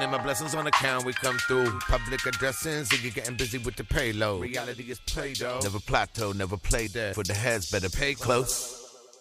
and my blessings on account. We come through. Public addressing, so you're getting busy with the payload. Reality is Play-Doh. Never plateau, never play dead. For the heads, better pay close.